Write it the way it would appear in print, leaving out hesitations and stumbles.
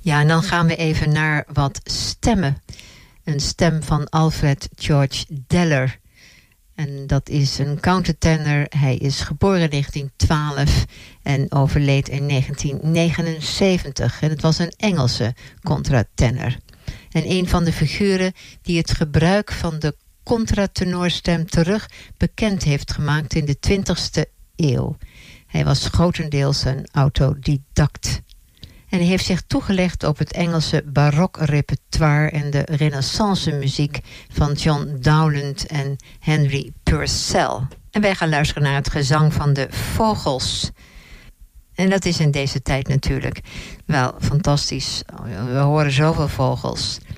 Ja, en dan gaan we even naar wat stemmen. Een stem van Alfred George Deller. En dat is een countertenor. Hij is geboren in 1912 en overleed in 1979. En het was een Engelse contratenor. En een van de figuren die het gebruik van de contratenorstem terug bekend heeft gemaakt in de 20e eeuw. Hij was grotendeels een autodidact. En hij heeft zich toegelegd op het Engelse barokrepertoire en de renaissance muziek van John Dowland en Henry Purcell. En wij gaan luisteren naar het gezang van de vogels. En dat is in deze tijd natuurlijk wel fantastisch. We horen zoveel vogels.